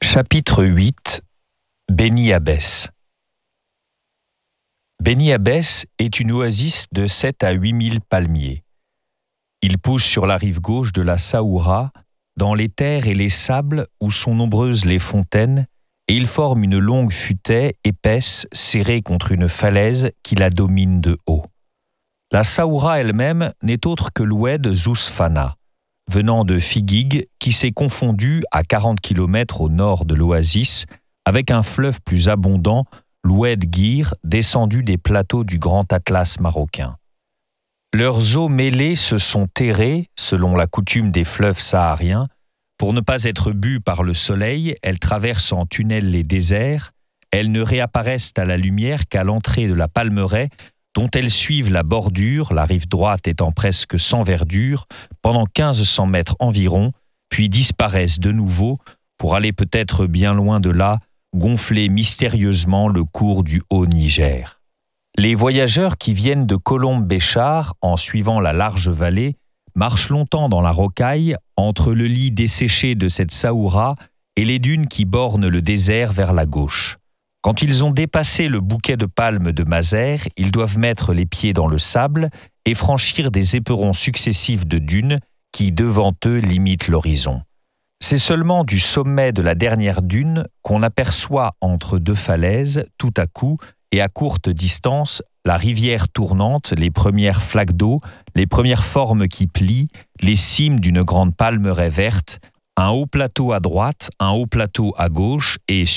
Chapitre 8 Beni Abbès. Beni Abbès est une oasis de 7 à 8 000 palmiers. Il pousse sur la rive gauche de la Saoura, dans les terres et les sables où sont nombreuses les fontaines, et il forme une longue futaie épaisse serrée contre une falaise qui la domine de haut. La Saoura elle-même n'est autre que l'oued Zousfana, venant de Figuig, qui s'est confondu à 40 km au nord de l'oasis avec un fleuve plus abondant, l'oued Gir, descendu des plateaux du Grand Atlas marocain. Leurs eaux mêlées se sont terrées, selon la coutume des fleuves sahariens. Pour ne pas être bues par le soleil, elles traversent en tunnel les déserts. Elles ne réapparaissent à la lumière qu'à l'entrée de la Palmeraie, dont elles suivent la bordure, la rive droite étant presque sans verdure, pendant 1500 mètres environ, puis disparaissent de nouveau pour aller peut-être bien loin de là, gonfler mystérieusement le cours du Haut-Niger. Les voyageurs qui viennent de Colombe-Béchar, en suivant la large vallée, marchent longtemps dans la rocaille, entre le lit desséché de cette Saoura et les dunes qui bornent le désert vers la gauche. Quand ils ont dépassé le bouquet de palmes de Mazères, ils doivent mettre les pieds dans le sable et franchir des éperons successifs de dunes qui, devant eux, limitent l'horizon. C'est seulement du sommet de la dernière dune qu'on aperçoit entre deux falaises, tout à coup, et à courte distance, la rivière tournante, les premières flaques d'eau, les premières formes qui plient, les cimes d'une grande palmeraie verte, un haut plateau à droite, un haut plateau à gauche et